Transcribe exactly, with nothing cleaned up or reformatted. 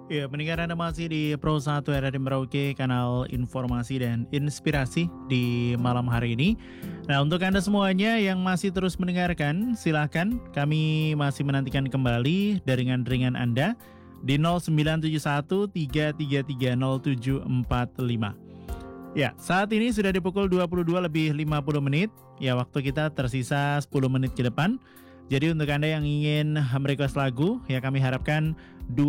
Ya, pendengar Anda masih di Pro satu R R I Merauke, kanal informasi dan inspirasi di malam hari ini. Nah, untuk Anda semuanya yang masih terus mendengarkan, silakan kami masih menantikan kembali deringan-deringan Anda di nol sembilan tujuh satu tiga tiga tiga nol tujuh empat lima. Ya, saat ini sudah di pukul dua puluh dua lebih lima puluh menit. Ya, waktu kita tersisa sepuluh menit ke depan. Jadi untuk Anda yang ingin merequest lagu, ya kami harapkan